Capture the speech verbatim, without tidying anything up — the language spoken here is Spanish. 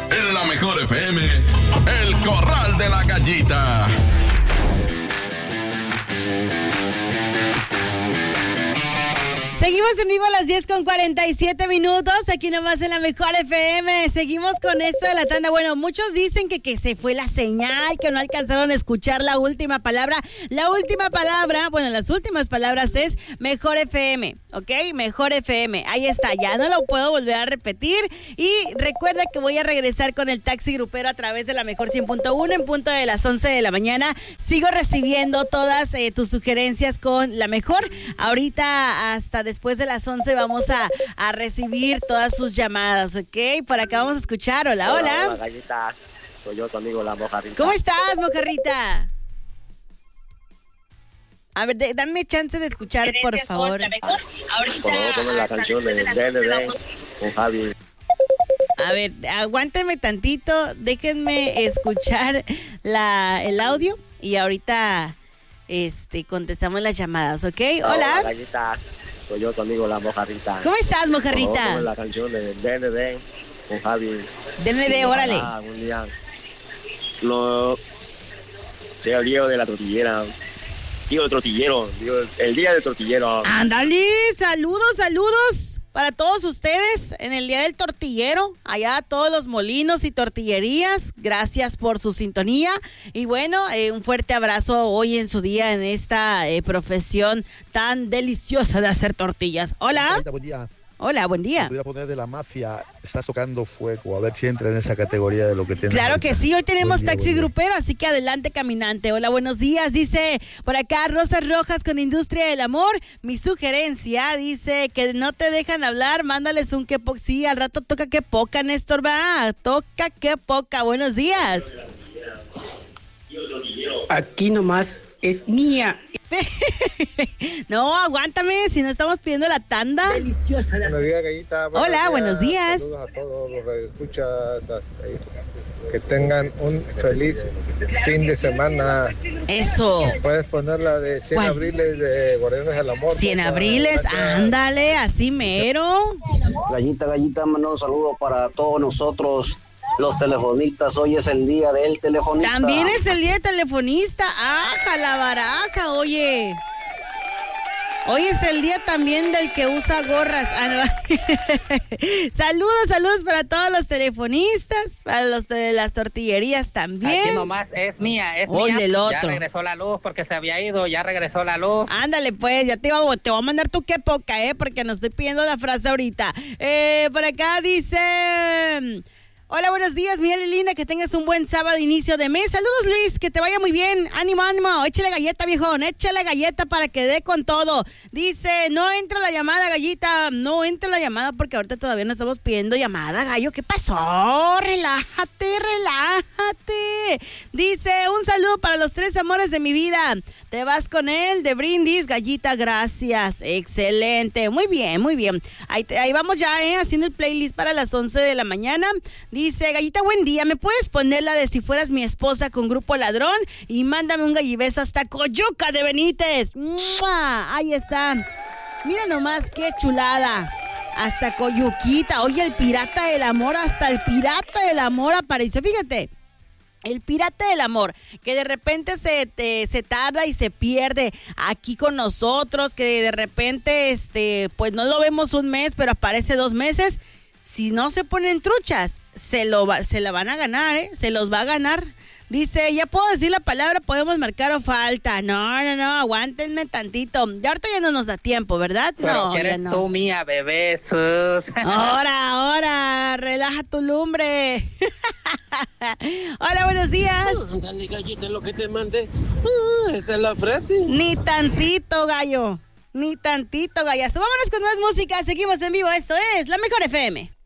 En la Mejor F M, El Corral de la Gallita. Seguimos en vivo a las diez con cuarenta y siete minutos, aquí nomás en la Mejor F M. Seguimos con esto de la tanda. Bueno, muchos dicen que, que se fue la señal, que no alcanzaron a escuchar la última palabra. La última palabra, bueno, las últimas palabras es Mejor F M, ¿ok? Mejor F M, ahí está, ya no lo puedo volver a repetir. Y recuerda que voy a regresar con el taxi grupero a través de la Mejor cien punto uno en punto de las once de la mañana. Sigo recibiendo todas eh, tus sugerencias con la Mejor. Ahorita hasta después de las once vamos a, a recibir todas sus llamadas, ¿ok? Por acá vamos a escuchar. Hola, hola. Hola, Gallita. Soy yo, tu amigo, la Mojarrita. ¿Cómo estás, Mojarrita? A ver, de, dame chance de escuchar, por favor. Por favor, ponme la canción de D N D con Javi. A ver, aguántame tantito, déjenme escuchar la, el audio y ahorita este, contestamos las llamadas, ¿ok? Hola. Hola, Gallita. Soy yo, tu amigo, la Mojarrita. ¿Cómo estás, Mojarrita? Por favor, ponme la canción de D N D con Javi. D N D, órale. Ah, un día. Lo... Sea el día de la tortillera. Día del tortillero. El día del tortillero. Ándale, saludos, saludos para todos ustedes en el día del tortillero. Allá todos los molinos y tortillerías. Gracias por su sintonía. Y bueno, eh, un fuerte abrazo hoy en su día en esta eh, profesión tan deliciosa de hacer tortillas. Hola. Buen día. Hola, buen día. Si pudiera poner de la mafia, estás tocando fuego, a ver si entra en esa categoría de lo que tienes. Claro que sí, hoy tenemos día, taxi grupero, así que adelante, caminante. Hola, buenos días, dice por acá Rosas Rojas con Industria del Amor. Mi sugerencia, dice que no te dejan hablar, mándales un que poca. Sí, al rato toca que poca, Néstor, va, toca que poca. Buenos días. Aquí nomás es mía. No, aguántame, si no estamos pidiendo la tanda. Deliciosa. Buenos días, Gallita. Buenos Hola, días. buenos días. Saludos a todos los radioescuchas. Que tengan un feliz fin de semana. Eso. Puedes poner la de cien ¿Cuál? abriles de Guardianes del Amor. cien abriles, ándale, así mero. Gallita, Gallita, mando un saludo para todos nosotros, los telefonistas. Hoy es el día del telefonista. También es el día del telefonista. ¡Aja, la baraja! Oye. Hoy es el día también del que usa gorras. Ah, no. Saludos, saludos para todos los telefonistas, para los de las tortillerías también. Aquí nomás es mía, es Oye, mía. el otro. Ya regresó la luz porque se había ido, ya regresó la luz. Ándale, pues, ya te voy, te voy a mandar tu qué poca, ¿eh? Porque no estoy pidiendo la frase ahorita. Eh, por acá dice... Hola, buenos días, mi linda, que tengas un buen sábado, inicio de mes. Saludos, Luis, que te vaya muy bien. Ánimo, ánimo, échale galleta, viejón, échale galleta para que dé con todo. Dice, no entra la llamada, Gallita, no entra la llamada porque ahorita todavía no estamos pidiendo llamada, gallo. ¿Qué pasó? Relájate, relájate. Dice, un saludo para los tres amores de mi vida. Te vas con él, de brindis, Gallita, gracias. Excelente, muy bien, muy bien. Ahí, te, ahí vamos ya, ¿eh? Haciendo el playlist para las once de la mañana. Dice, Gallita, buen día, ¿me puedes poner la de Si Fueras Mi Esposa con Grupo Ladrón? Y mándame un gallibeso hasta Coyuca de Benítez. ¡Mua! Ahí está. Mira nomás qué chulada. Hasta Coyuquita. Oye, el pirata del amor, hasta el pirata del amor apareció. Fíjate. El pirata del amor, que de repente se, te, se tarda y se pierde aquí con nosotros, que de repente, este, pues no lo vemos un mes, pero aparece dos meses. Si no se ponen truchas, se, lo va, se la van a ganar, ¿eh? Se los va a ganar. Dice, ya puedo decir la palabra, podemos marcar o falta. No, no, no, aguántenme tantito. Ya ahorita ya no nos da tiempo, ¿verdad? Pero no, que eres no. tú mía, bebé, sus. Ahora, ahora, relaja tu lumbre. Hola, buenos días. Dale, Gallita, lo que te mandé. Uh, esa es la frase. Ni tantito, gallo. Ni tantito, gallazo. Vámonos con más música. Seguimos en vivo. Esto es La Mejor F M.